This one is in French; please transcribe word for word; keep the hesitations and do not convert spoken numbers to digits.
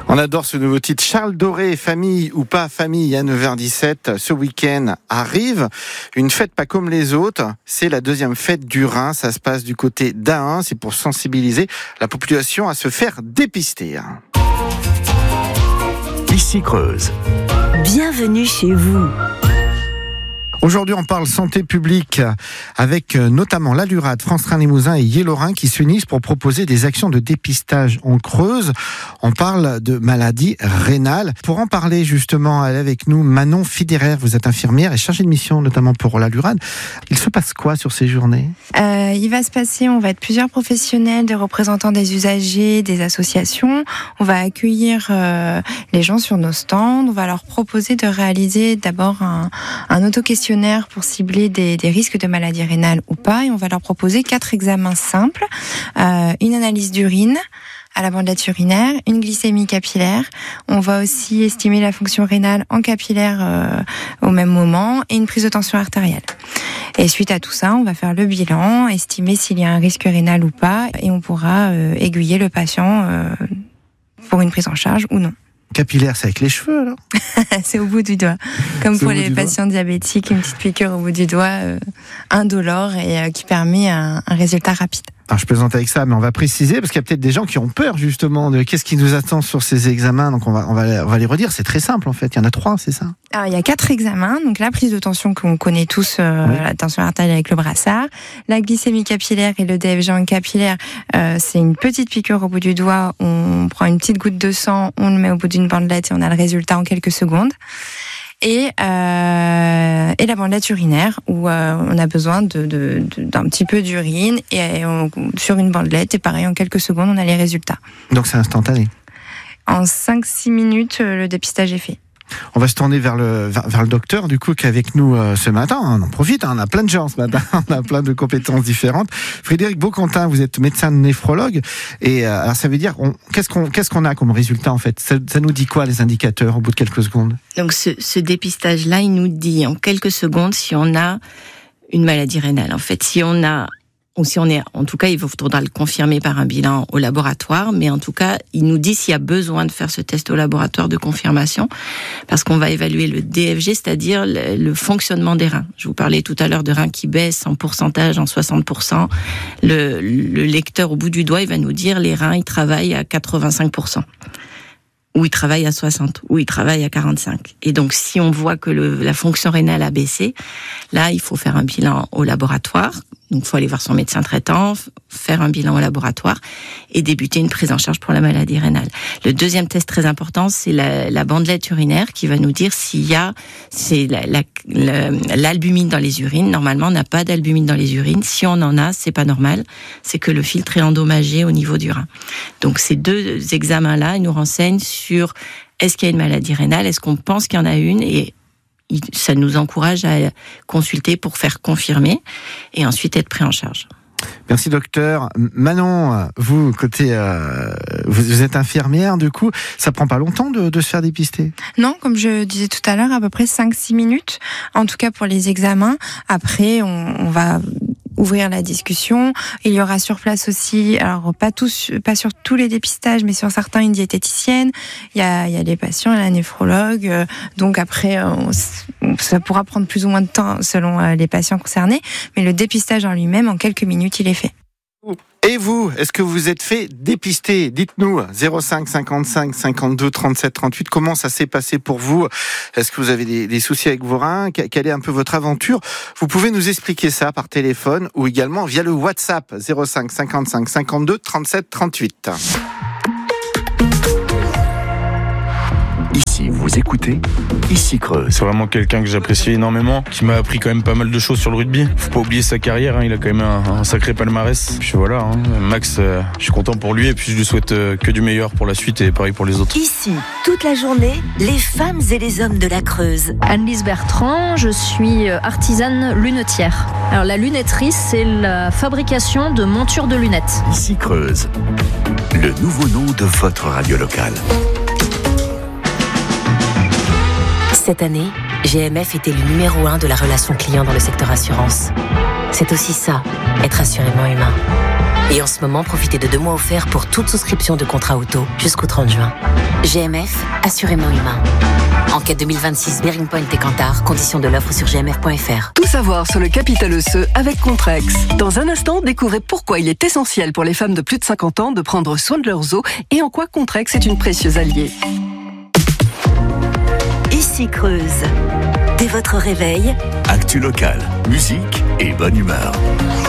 On adore ce nouveau titre. Charles Doré, famille ou pas famille, à neuf heures dix-sept, ce week-end arrive. Une fête pas comme les autres. C'est la deuxième fête du Rhin. Ça se passe du côté d'Ahun. C'est pour sensibiliser la population à se faire dépister. Ici Creuse. Bienvenue chez vous. Aujourd'hui, on parle santé publique avec notamment l'Alurad, France Rhin Limousin et Yélo-Rhin qui s'unissent pour proposer des actions de dépistage en Creuse. On parle de maladies rénales. Pour en parler justement, elle est avec nous Manon Fidéraire. Vous êtes infirmière et chargée de mission notamment pour l'Alurad. Il se passe quoi sur ces journées ? euh, Il va se passer, on va être plusieurs professionnels, des représentants des usagers, des associations. On va accueillir euh, les gens sur nos stands. On va leur proposer de réaliser d'abord un, un auto-questionnaire pour cibler des, des risques de maladies rénales ou pas, et on va leur proposer quatre examens simples, euh, une analyse d'urine à la bandelette urinaire, une glycémie capillaire, on va aussi estimer la fonction rénale en capillaire euh, au même moment, et une prise de tension artérielle. Et suite à tout ça, on va faire le bilan, estimer s'il y a un risque rénal ou pas, et on pourra euh, aiguiller le patient euh, pour une prise en charge ou non. Capillaire, c'est avec les cheveux, alors ? C'est au bout du doigt. Comme c'est pour les patients doigt. diabétiques, une petite piqûre au bout du doigt, euh, indolore et euh, qui permet un, un résultat rapide. Alors, je plaisante avec ça, mais on va préciser, parce qu'il y a peut-être des gens qui ont peur, justement, de qu'est-ce qui nous attend sur ces examens. Donc, on va, on va, on va les redire. C'est très simple, en fait. Il y en a trois, c'est ça ? Alors, il y a quatre examens. Donc, la prise de tension qu'on connaît tous, euh, oui. La tension artérielle avec le brassard. La glycémie capillaire et le D F G en capillaire, euh, c'est une petite piqûre au bout du doigt. On prend une petite goutte de sang, on le met au bout d'une bandelette et on a le résultat en quelques secondes. Et, euh, et la bandelette urinaire où euh, on a besoin de, de, de, d'un petit peu d'urine et on, sur une bandelette et pareil en quelques secondes on a les résultats. Donc c'est instantané. En cinq six minutes le dépistage est fait. On va se tourner vers le, vers, vers le docteur, du coup, qui est avec nous euh, ce matin. On en profite, hein, on a plein de gens ce matin, on a plein de compétences différentes. Frédéric Beauquentin, vous êtes médecin néphrologue. Et euh, alors ça veut dire, on, qu'est-ce, qu'on, qu'est-ce qu'on a comme résultat, en fait ? ça, ça nous dit quoi, les indicateurs, au bout de quelques secondes ? Donc ce, ce dépistage-là, il nous dit en quelques secondes si on a une maladie rénale. En fait, si on a... ou si on est, en tout cas, il faudra le confirmer par un bilan au laboratoire, mais en tout cas, il nous dit s'il y a besoin de faire ce test au laboratoire de confirmation, parce qu'on va évaluer le D F G, c'est-à-dire le, le fonctionnement des reins. Je vous parlais tout à l'heure de reins qui baissent en pourcentage, en soixante pour cent. Le, le lecteur au bout du doigt, il va nous dire les reins, ils travaillent à quatre-vingt-cinq pour cent. Ou il travaille à soixante, ou il travaille à quarante-cinq. Et donc, si on voit que le, la fonction rénale a baissé, là, il faut faire un bilan au laboratoire. Donc, il faut aller voir son médecin traitant, faire un bilan au laboratoire et débuter une prise en charge pour la maladie rénale. Le deuxième test très important, c'est la, la bandelette urinaire qui va nous dire s'il y a c'est la, la, la, l'albumine dans les urines. Normalement, on n'a pas d'albumine dans les urines. Si on en a, c'est pas normal. C'est que le filtre est endommagé au niveau du rein. Donc, ces deux examens-là, ils nous renseignent sur est-ce qu'il y a une maladie rénale, est-ce qu'on pense qu'il y en a une, et ça nous encourage à consulter pour faire confirmer et ensuite être pris en charge. Merci docteur. Manon, vous, côté, euh, vous, vous êtes infirmière du coup, ça prend pas longtemps de, de se faire dépister ? Non, comme je disais tout à l'heure, à peu près cinq six minutes, en tout cas pour les examens. Après, on, on va ouvrir la discussion. Il y aura sur place aussi, alors pas tous, pas sur tous les dépistages, mais sur certains, une diététicienne. Il y a, il y a les patients, la néphrologue. Euh, donc après, on, ça pourra prendre plus ou moins de temps selon euh, les patients concernés. Mais le dépistage en lui-même, en quelques minutes, il est fait. Et vous, est-ce que vous êtes fait dépister ? Dites-nous, zéro cinq cinquante-cinq cinquante-deux trente-sept trente-huit, comment ça s'est passé pour vous ? Est-ce que vous avez des, des soucis avec vos reins ? Quelle est un peu votre aventure ? Vous pouvez nous expliquer ça par téléphone ou également via le WhatsApp, zéro cinq cinquante-cinq cinquante-deux trente-sept trente-huit. Ici, vous écoutez Ici Creuse. C'est vraiment quelqu'un que j'apprécie énormément, qui m'a appris quand même pas mal de choses sur le rugby. Faut pas oublier sa carrière, hein, il a quand même un, un sacré palmarès. Puis voilà, hein, Max, euh, je suis content pour lui et puis je lui souhaite euh, que du meilleur pour la suite et pareil pour les autres. Ici, toute la journée, les femmes et les hommes de la Creuse. Anne-Lise Bertrand, je suis artisane lunetière. Alors la lunetterie, c'est la fabrication de montures de lunettes. Ici Creuse, le nouveau nom de votre radio locale. Cette année, G M F était le numéro un de la relation client dans le secteur assurance. C'est aussi ça, être assurément humain. Et en ce moment, profitez de deux mois offerts pour toute souscription de contrat auto jusqu'au trente juin. G M F, assurément humain. Enquête deux mille vingt-six, Bearing Point et Kantar. Conditions de l'offre sur g m f point f r. Tout savoir sur le capital osseux avec Contrex. Dans un instant, découvrez pourquoi il est essentiel pour les femmes de plus de cinquante ans de prendre soin de leurs os et en quoi Contrex est une précieuse alliée. Ici Creuse. Dès votre réveil, Actu locale, musique et bonne humeur.